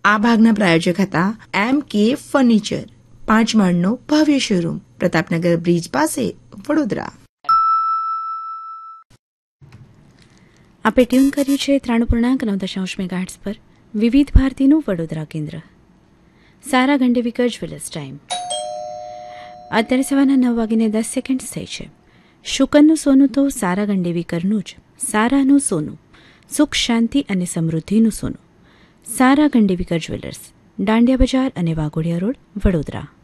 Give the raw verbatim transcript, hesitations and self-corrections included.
આ ભાગના પ્રાયોજક હતા એમ કે ફર્નિચર, પાંચ માળનો ભવ્ય શોરૂમ, પ્રતાપનગર બ્રિજ પાસે, વડોદરા. આપે ટ્યુન કર્યું છે ત્રાણું પૂર્ણાંક નવ દશાંશ મેગાહર્ટ્ઝ પર વિવિધ ભારતીનું વડોદરા કેન્દ્ર. સારા ગંડેવીકર જ્વેલર્સ ટાઈમ અત્યારે સવારના નવ વાગીને દસ સેકન્ડ થઈ છે. શુકનનું સોનું તો સારા ગંડેવીકરનું જ. સારાનું સોનું, સુખ શાંતિ અને સમૃદ્ધિનું સોનું. સારા ગંડેવીકર જ્વેલર્સ, દાંડિયા બજાર અને વાઘોડિયા રોડ, વડોદરા.